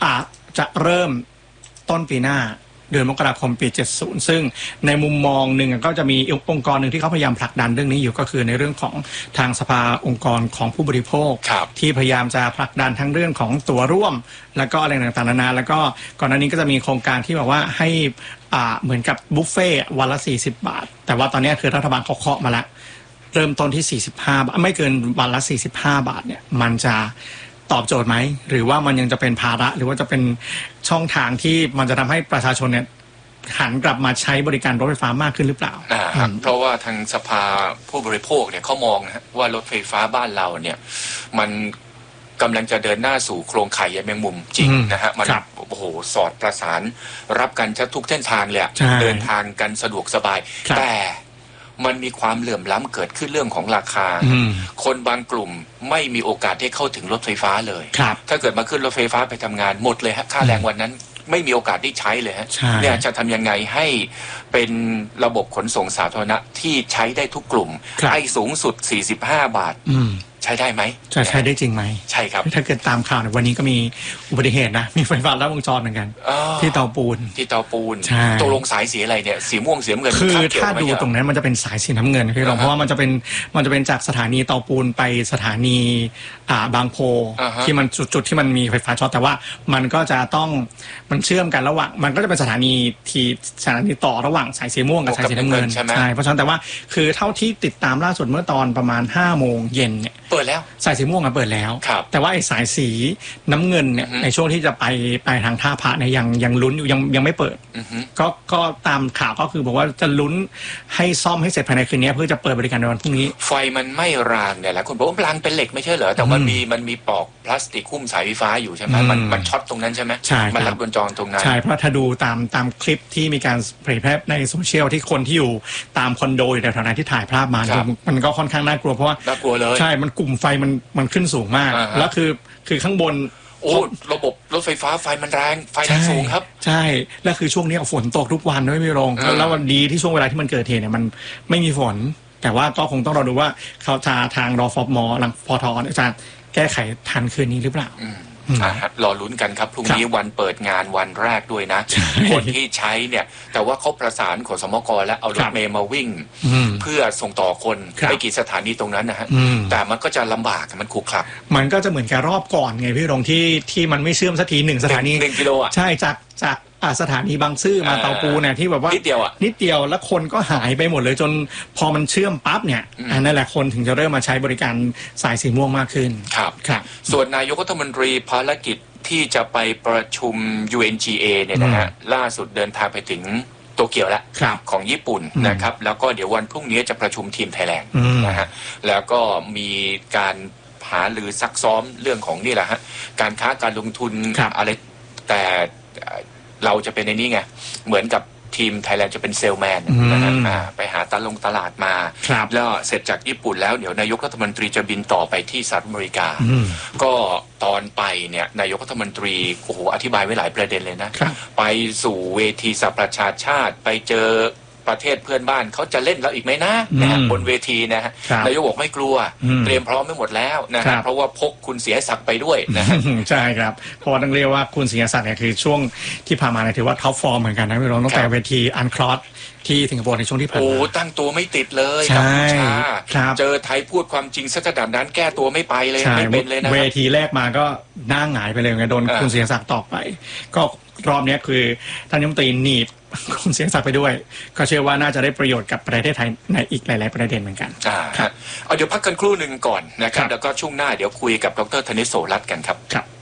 จะเริ่มต้นปีหน้าเดือนมกราคมปี70ซึ่งในมุมมองหนึ่งก็จะมีองค์กรหนึ่งที่เขาพยายามผลักดันเรื่องนี้อยู่ก็คือในเรื่องของทางสภาองค์กรของผู้บริโภคที่พยายามจะผลักดันทั้งเรื่องของตั๋วร่วมแล้วก็อะไรต่างๆนานาแล้วก็ก่อนหน้านี้ก็จะมีโครงการที่แบบว่าให้เหมือนกับบุฟเฟ่วันละ40 บาทแต่ว่าตอนนี้คือรัฐบาลเขาเคาะมาแล้วเริ่มต้นที่45 บาทไม่เกินวันละ45 บาทเนี่ยมันจะตอบโจทย์ไหมหรือว่ามันยังจะเป็นภาระหรือว่าจะเป็นช่องทางที่มันจะทำให้ประชาชนเนี่ยหันกลับมาใช้บริการรถไฟฟ้ามากขึ้นหรือเปล่าเพราะว่าทางสภาผู้บริโภคเนี่ยเขามองนะว่ารถไฟฟ้าบ้านเราเนี่ยมันกำลังจะเดินหน้าสู่โครงข่ายใยแมงมุมจริงนะฮะมันโอ้โหสอดประสานรับกันทุกเส้นทางเลยเดินทางกันสะดวกสบายแต่มันมีความเหลื่อมล้ำเกิดขึ้นเรื่องของราคาคนบางกลุ่มไม่มีโอกาสได้เข้าถึงรถไฟฟ้าเลยถ้าเกิดมาขึ้นรถไฟฟ้าไปทำงานหมดเลยฮะค่าแรงวันนั้นไม่มีโอกาสได้ใช้เลยฮะเนี่ยจะทำยังไงให้เป็นระบบขนส่งสาธารณะที่ใช้ได้ทุกกลุ่มให้สูงสุด45 บาทใช้ได้ไหมจะใช้ได้จริงไหมใช่ครับถ้าเกิดตามข่าวในวันนี้ก็มีอุบัติเหตุนะมีไฟฟ้าลัดวงจรเหมือนกันที่เตาปูนตกลงสายสีอะไรเนี่ยสีม่วงสีน้ำเงินคือถ้าดูตรงนั้นมันจะเป็นสายสีน้ำเงินพี่รองเพราะว่ามันจะเป็นจากสถานีเตาปูนไปสถานีบางโพที่มันจุดที่มันมีไฟฟ้าช็อตแต่ว่ามันก็จะต้องมันเชื่อมกันระหว่างมันก็จะเป็นสถานีต่อระหว่างสายสีม่วงกับสายสีน้ำเงินใช่เพราะฉะนั้นแต่ว่าคือเท่าที่ติดตามล่าสุดเมื่อตอนประมาณ5 โมงเย็นเนี่ยเปิดแล้วสายสีม่วงเปิดแล้วแต่ว่าไอ้สายสีน้ำเงินเนี่ยในช่วงที่จะไปทางท่าพระเนี่ยยังลุ้นอยู่ยังไม่เปิดก็ตามข่าวก็คือบอกว่าจะลุ้นให้ซ่อมให้เสร็จภายในคืนนี้เพื่อจะเปิดบริการในวันพรุ่งนี้ไฟมันไม่รางเนี่ยแหละคนบอกว่ารางเป็นเหล็กไม่ใช่เหรอแต่มันมีปลอกพลาสติกหุ้มสายไฟฟ้าอยู่ใช่ไหมมันช็อตตรงนั้นใช่ไหมมันรัดวงจรตรงนั้นใช่เพราะถ้าดูตามคลิปที่มีการเผยแพร่ในโซเชียลที่คนที่อยู่ตามคอนโดอยู่แถวนั้นที่ถ่ายภาพมามันก็ค่อนข้างน่ากลัวเพราะว่าน่ากลัวเลยใช่มันกลุ่มไฟมันขึ้นสูงมากแล้วคือข้างบนระบบรถไฟฟ้าไฟมันแรงสูงครับใช่แล้วคือช่วงนี้ฝนตกทุกวันไม่มีลงแล้ววันดีที่ช่วงเวลาที่มันเกิดเหตุเนี่ยมันไม่มีฝนแต่ว่าก็คงต้องรอดูว่าเขาจะทางรฟม.หลังพท.จะแก้ไขทันคืนนี้หรือเปล่ารอลุ้นกันครับพรุ่งนี้วันเปิดงานวันแรกด้วยนะคนที่ใช้เนี่ยแต่ว่าเขาประสานขสมก.และเอารถเมล์มาวิ่งเพื่อส่งต่อคนไปกี่สถานีตรงนั้นนะฮะแต่มันก็จะลำบากมันขรุขระมันก็จะเหมือนกับรอบก่อนไงพี่รงที่มันไม่เชื่อมสักที1 สถานี 1 กิโลอ่ะใช่จากสถานีบางซื่อมาเตาปูเนี่ยที่แบบว่านิดเดียวแล้วคนก็หายไปหมดเลยจนพอมันเชื่อมปั๊บเนี่ยนั่นแหละคนถึงจะเริ่มมาใช้บริการสายสีม่วงมากขึ้นครับส่วนนายกรัฐมนตรีภารกิจที่จะไปประชุม UNGA เนี่ยนะฮะล่าสุดเดินทางไปถึงโตเกียวแล้วของญี่ปุ่นนะครับแล้วก็เดี๋ยววันพรุ่งนี้จะประชุมทีมไทยแลนด์นะฮะแล้วก็มีการหาหรือซักซ้อมเรื่องของนี่แหละฮะการค้าการลงทุนอะไรแต่เราจะเป็นในนี้ไงเหมือนกับทีมไทยแลนด์จะเป็นเซลแมนนะฮะไปหาตลาดมาแล้วเสร็จจากญี่ปุ่นแล้วเดี๋ยวนายกรัฐมนตรีจะบินต่อไปที่สหรัฐอเมริกาก็ตอนไปเนี่ยนายกรัฐมนตรีโอ้โหอธิบายไว้หลายประเด็นเลยนะไปสู่เวทีสหประชาชาติไปเจอประเทศเพื่อนบ้านเขาจะเล่นเราอีกไหมนะบนเวทีนะฮะนายกบอกไม่กลัวเตรียมพร้อมไม่หมดแล้วนะฮะเพราะว่าพกคุณเสียศักดิ์ไปด้วยนะใช่ครับเพราะว่าต้องเรียกว่าคุณเสียศักดิ์เนี่ยคือช่วงที่ผ่านมาเนี่ยถือว่าท็อปฟอร์มเหมือนกันนะพี่รองตั้งแต่เวทีอันคลอสที่สิงคโปร์ในช่วงที่ผ่านมาตั้งตัวไม่ติดเลยเจอไทยพูดความจริงสักขนาดนั้นแก้ตัวไม่ไปเลยไม่เป็นเลยนะเวทีแรกมาก็หน้าหงายไปเลยไงโดนคุณเสียศักดิ์ตอบไปก็รอบนี้คือท่านรัฐมนตรีหนีบคุณเสียศักดิ์ไปด้วยก็เชื่อว่าน่าจะได้ประโยชน์กับประเทศไทยในอีกหลายๆประเด็นเหมือนกันเดี๋ยวพักกันครู่หนึ่งก่อนนะครับแล้วก็ช่วงหน้าเดี๋ยวคุยกับดร.ธนิษฐ์ โสรัตน์กันครับ